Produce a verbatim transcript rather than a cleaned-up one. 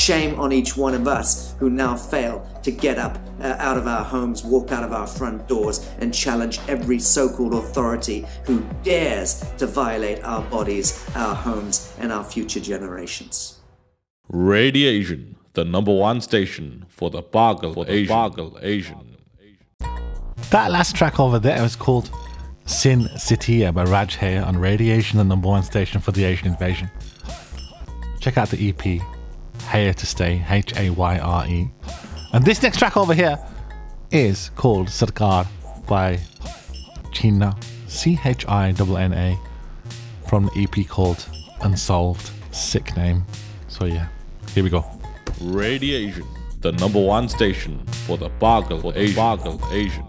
Shame on each one of us who now fail to get up uh, out of our homes, walk out of our front doors, and challenge every so-called authority who dares to violate our bodies, our homes, and our future generations. Radiation, the number one station for the Bargle Asian. Bargle Asian. That last track over there was called Sin Sitiya by Raj Hayya on Radiation, the number one station for the Asian invasion. Check out the E P, Hayya to Stay, H A Y R E. And this next track over here is called Sarkar by China, C H I N N A, from the E P called Unsolved. Sick name. So yeah, here we go. Radiation, the number one station for the Bargle Asian. Bargle Asian.